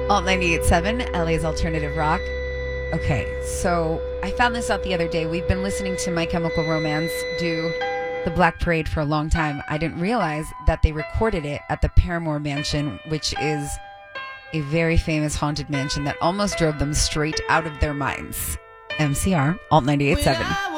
Alt 98.7, LA's alternative rock. Okay, so I found this out the other day. We've been listening to My Chemical Romance do the Black Parade for a long time. I didn't realize that they recorded it at the Paramore Mansion, which is a very famous haunted mansion that almost drove them straight out of their minds. MCR, Alt 98.7.